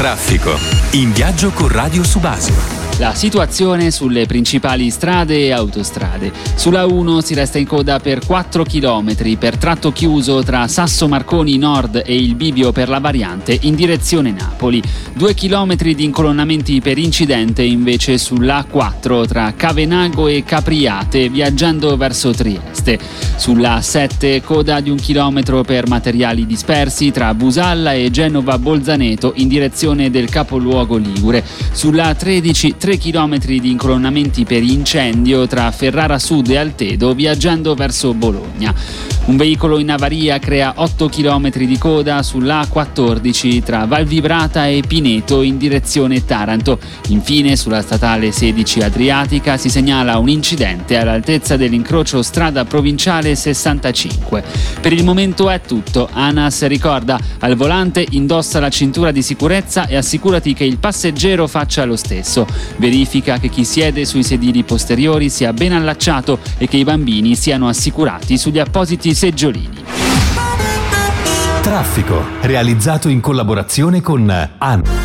Traffico. In viaggio con Radio Subasio. La situazione sulle principali strade e autostrade. Sulla 1 si resta in coda per 4 km per tratto chiuso tra Sasso Marconi Nord e il bivio per la variante in direzione Napoli. 2 km di incolonnamenti per incidente invece sull'A4 tra Cavenago e Capriate viaggiando verso Trieste. Sulla 7 coda di 1 chilometro per materiali dispersi tra Busalla e Genova Bolzaneto in direzione del capoluogo ligure. Sulla 13 3 km di incolonnamenti per incendio tra Ferrara Sud e Altedo viaggiando verso Bologna. Un veicolo in avaria crea 8 km di coda sull'A14 tra Valvibrata e Pineto in direzione Taranto. Infine sulla statale 16 Adriatica si segnala un incidente all'altezza dell'incrocio strada provinciale 65. Per il momento è tutto. ANAS ricorda: al volante indossa la cintura di sicurezza e assicurati che il passeggero faccia lo stesso. Verifica che chi siede sui sedili posteriori sia ben allacciato e che i bambini siano assicurati sugli appositi seggiolini. Traffico, realizzato in collaborazione con ANAS.